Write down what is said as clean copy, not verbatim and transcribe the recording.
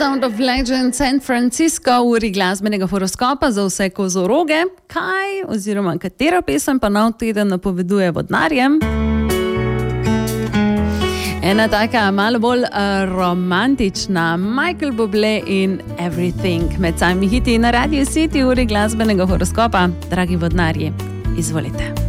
Sound of Legend San Francisco, uri glasbenega horoskopa za vse kozoroge. Kaj oziroma katera pesem pa nov teden napoveduje vodnarjem? Ena taka malo bolj romantična, Michael Bublé in Everything. Med samimi hiti na Radio City, uri glasbenega horoskopa. Dragi vodnarji, izvolite.